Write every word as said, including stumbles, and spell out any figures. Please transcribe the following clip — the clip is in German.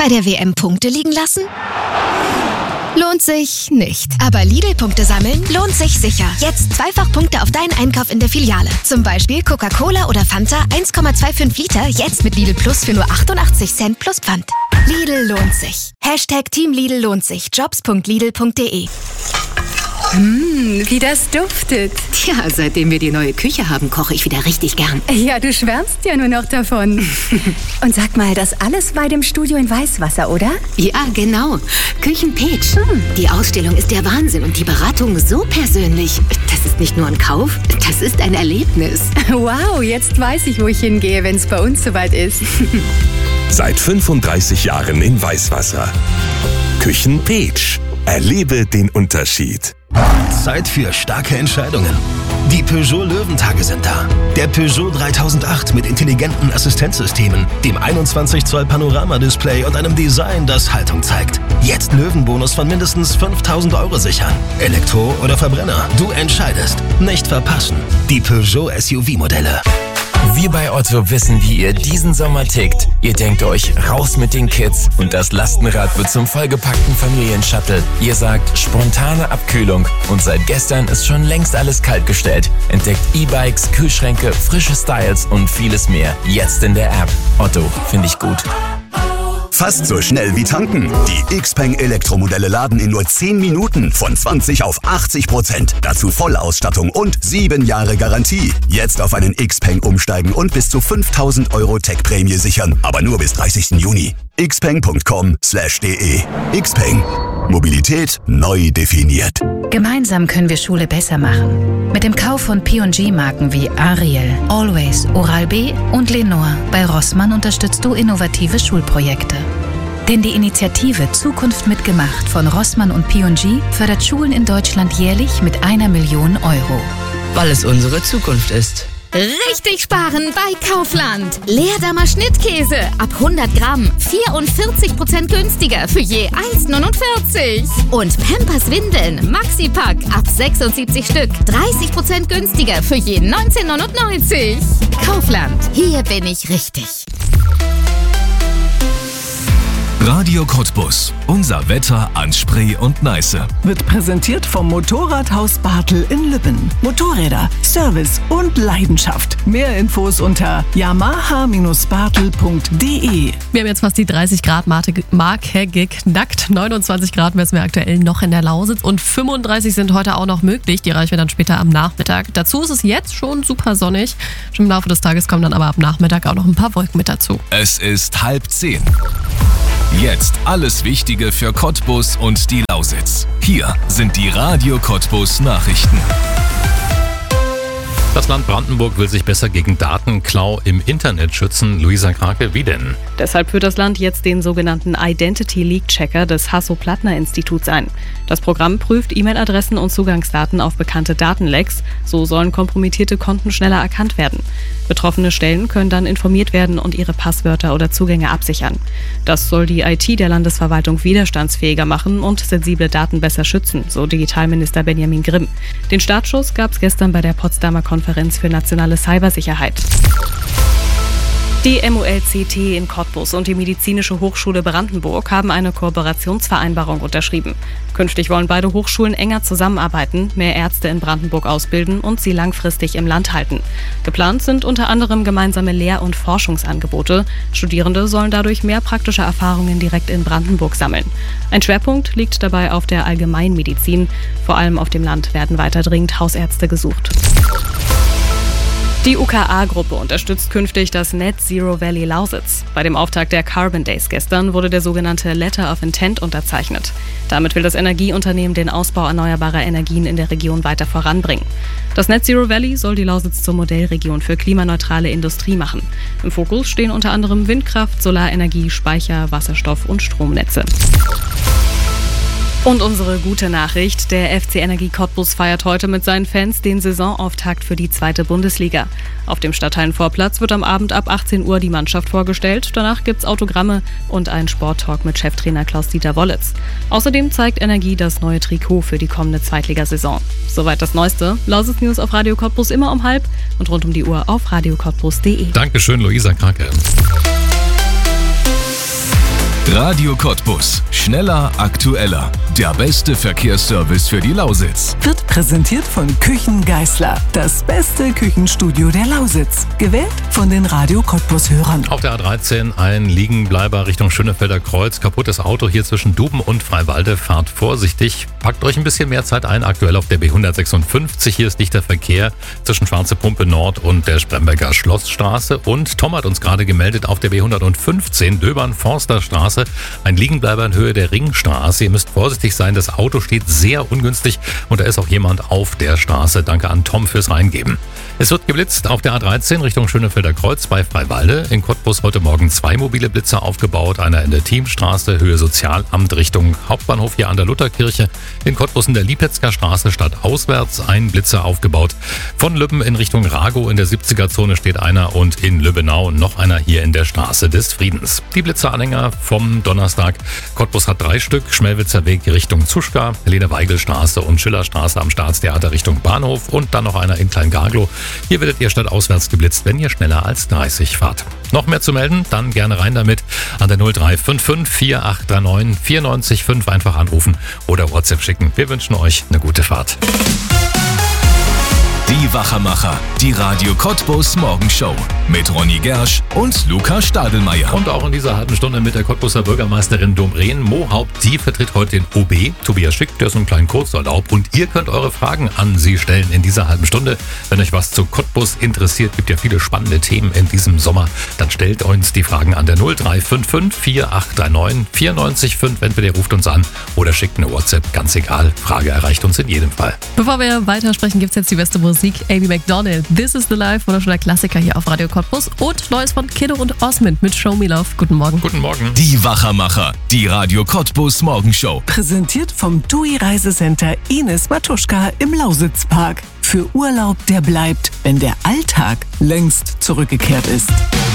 Bei der W M Punkte liegen lassen? Lohnt sich nicht. Aber Lidl-Punkte sammeln lohnt sich sicher. Jetzt zweifach Punkte auf deinen Einkauf in der Filiale. Zum Beispiel Coca-Cola oder Fanta eins Komma fünfundzwanzig Liter, jetzt mit Lidl Plus für nur achtundachtzig Cent plus Pfand. Lidl lohnt sich. Hashtag Team Lidl lohnt sich. jobs punkt lidl punkt de. Mmh, wie das duftet. Tja, seitdem wir die neue Küche haben, koche ich wieder richtig gern. Ja, du schwärmst ja nur noch davon. Und sag mal, das alles bei dem Studio in Weißwasser, oder? Ja, genau. Küchenpeach. Hm. Die Ausstellung ist der Wahnsinn und die Beratung so persönlich. Das ist nicht nur ein Kauf, das ist ein Erlebnis. Wow, jetzt weiß ich, wo ich hingehe, wenn es bei uns soweit ist. Seit fünfunddreißig Jahren in Weißwasser. Küchenpeach. Erlebe den Unterschied. Zeit für starke Entscheidungen. Die Peugeot Löwentage sind da. Der Peugeot dreitausendacht mit intelligenten Assistenzsystemen, dem einundzwanzig Zoll Panoramadisplay und einem Design, das Haltung zeigt. Jetzt Löwenbonus von mindestens fünftausend Euro sichern. Elektro oder Verbrenner, du entscheidest. Nicht verpassen. Die Peugeot S U V-Modelle. Wir bei Otto wissen, wie ihr diesen Sommer tickt. Ihr denkt euch, raus mit den Kids und das Lastenrad wird zum vollgepackten Familienshuttle. Ihr sagt, spontane Abkühlung und seit gestern ist schon längst alles kaltgestellt. Entdeckt E-Bikes, Kühlschränke, frische Styles und vieles mehr. Jetzt in der App. Otto, finde ich gut. Fast so schnell wie tanken. Die Xpeng Elektromodelle laden in nur zehn Minuten von zwanzig auf achtzig Prozent. Dazu Vollausstattung und sieben Jahre Garantie. Jetzt auf einen Xpeng umsteigen und bis zu fünftausend Euro Tech-Prämie sichern. Aber nur bis dreißigsten Juni. xpeng punkt com slash de. Xpeng. Mobilität neu definiert. Gemeinsam können wir Schule besser machen. Mit dem Kauf von P und G-Marken wie Ariel, Always, Oral-B und Lenore bei Rossmann unterstützt du innovative Schulprojekte. Denn die Initiative Zukunft mitgemacht von Rossmann und P und G fördert Schulen in Deutschland jährlich mit einer Million Euro. Weil es unsere Zukunft ist. Richtig sparen bei Kaufland. Leerdammer Schnittkäse ab hundert Gramm vierundvierzig Prozent günstiger für je eins neunundvierzig. Und Pampers Windeln Maxi-Pack ab sechsundsiebzig Stück dreißig Prozent günstiger für je neunzehn neunundneunzig. Kaufland, hier bin ich richtig. Radio Cottbus. Unser Wetter an Spree und Neiße. Wird präsentiert vom Motorradhaus Bartel in Lübben. Motorräder, Service und Leidenschaft. Mehr Infos unter yamaha Bindestrich bartel punkt de. Wir haben jetzt fast die dreißig Grad Marke geknackt. neunundzwanzig Grad messen wir aktuell noch in der Lausitz und fünfunddreißig sind heute auch noch möglich. Die erreichen wir dann später am Nachmittag. Dazu ist es jetzt schon super sonnig. Schon im Laufe des Tages kommen dann aber ab Nachmittag auch noch ein paar Wolken mit dazu. Es ist halb zehn. Jetzt alles Wichtige für Cottbus und die Lausitz. Hier sind die Radio Cottbus Nachrichten. Das Land Brandenburg will sich besser gegen Datenklau im Internet schützen. Luisa Krake, wie denn? Deshalb führt das Land jetzt den sogenannten Identity Leak Checker des Hasso-Plattner-Instituts ein. Das Programm prüft E-Mail-Adressen und Zugangsdaten auf bekannte Datenlecks. So sollen kompromittierte Konten schneller erkannt werden. Betroffene Stellen können dann informiert werden und ihre Passwörter oder Zugänge absichern. Das soll die I T der Landesverwaltung widerstandsfähiger machen und sensible Daten besser schützen, so Digitalminister Benjamin Grimm. Den Startschuss gab es gestern bei der Potsdamer Konferenz für nationale Cybersicherheit. Die M U L C T in Cottbus und die Medizinische Hochschule Brandenburg haben eine Kooperationsvereinbarung unterschrieben. Künftig wollen beide Hochschulen enger zusammenarbeiten, mehr Ärzte in Brandenburg ausbilden und sie langfristig im Land halten. Geplant sind unter anderem gemeinsame Lehr- und Forschungsangebote. Studierende sollen dadurch mehr praktische Erfahrungen direkt in Brandenburg sammeln. Ein Schwerpunkt liegt dabei auf der Allgemeinmedizin. Vor allem auf dem Land werden weiter dringend Hausärzte gesucht. Die U K A-Gruppe unterstützt künftig das Net Zero Valley Lausitz. Bei dem Auftakt der Carbon Days gestern wurde der sogenannte Letter of Intent unterzeichnet. Damit will das Energieunternehmen den Ausbau erneuerbarer Energien in der Region weiter voranbringen. Das Net Zero Valley soll die Lausitz zur Modellregion für klimaneutrale Industrie machen. Im Fokus stehen unter anderem Windkraft, Solarenergie, Speicher, Wasserstoff und Stromnetze. Und unsere gute Nachricht, der F C Energie Cottbus feiert heute mit seinen Fans den Saisonauftakt für die zweite Bundesliga. Auf dem Stadthallenvorplatz wird am Abend ab achtzehn Uhr die Mannschaft vorgestellt. Danach gibt's Autogramme und einen Sporttalk mit Cheftrainer Klaus-Dieter Wollitz. Außerdem zeigt Energie das neue Trikot für die kommende Zweitligasaison. Soweit das Neueste. Lausitz News auf Radio Cottbus immer um halb und rund um die Uhr auf radio cottbus punkt de. Dankeschön, Luisa Krake. Radio Cottbus. Schneller, aktueller. Der beste Verkehrsservice für die Lausitz. Wird präsentiert von Küchen Geisler. Das beste Küchenstudio der Lausitz. Gewählt von den Radio Cottbus-Hörern. Auf der A dreizehn ein Liegenbleiber Richtung Schönefelder Kreuz. Kaputtes Auto hier zwischen Duben und Freiwalde. Fahrt vorsichtig. Packt euch ein bisschen mehr Zeit ein. Aktuell auf der B hundertsechsundfünfzig. Hier ist dichter Verkehr zwischen Schwarze Pumpe Nord und der Spremberger Schlossstraße. Und Tom hat uns gerade gemeldet auf der B hundertfünfzehn Döbern-Forster-Straße. Ein Liegenbleiber in Höhe der Ringstraße. Ihr müsst vorsichtig sein, das Auto steht sehr ungünstig und da ist auch jemand auf der Straße. Danke an Tom fürs Reingeben. Es wird geblitzt auf der A dreizehn Richtung Schönefelder Kreuz bei Freiwalde. In Cottbus heute Morgen zwei mobile Blitzer aufgebaut. Einer in der Thiemstraße, Höhe Sozialamt Richtung Hauptbahnhof hier an der Lutherkirche. In Cottbus in der Liepetzger Straße stadtauswärts ein Blitzer aufgebaut. Von Lübben in Richtung Ragow in der siebziger-Zone steht einer und in Lübbenau noch einer hier in der Straße des Friedens. Die Blitzeranhänger vom Donnerstag. Cottbus hat drei Stück. Schmelwitzer Weg Richtung Zuschka, Helene-Weigel-Straße und Schillerstraße am Staatstheater Richtung Bahnhof und dann noch einer in Kleingarglow. Hier werdet ihr stadtauswärts geblitzt, wenn ihr schneller als dreißig fahrt. Noch mehr zu melden? Dann gerne rein damit an der null drei fünf fünf vier acht drei neun vier neun fünf einfach anrufen oder WhatsApp schicken. Wir wünschen euch eine gute Fahrt. Die Wachermacher, die Radio Cottbus Morgenshow mit Ronny Gersch und Luca Stadelmeier. Und auch in dieser halben Stunde mit der Cottbuser Bürgermeisterin Domreen Mohaupt. Die vertritt heute den O B, Tobias Schick, der ist einen kleinen Kurzurlaub. Und ihr könnt eure Fragen an sie stellen in dieser halben Stunde. Wenn euch was zu Cottbus interessiert, gibt ja viele spannende Themen in diesem Sommer, dann stellt uns die Fragen an der null drei fünf fünf vier acht drei neun vier neun fünf. Entweder ihr ruft uns an oder schickt eine WhatsApp, ganz egal. Frage erreicht uns in jedem Fall. Bevor wir weitersprechen, gibt es jetzt die beste Musik. Amy Macdonald, This is the Life, wunderschöner Klassiker hier auf Radio Cottbus. Und Neues von Kiddo und Osmond mit Show Me Love. Guten Morgen. Guten Morgen. Die Wachermacher, die Radio Cottbus Morgenshow. Präsentiert vom T U I Reisecenter Ines Matuschka im Lausitzpark. Für Urlaub, der bleibt, wenn der Alltag längst zurückgekehrt ist.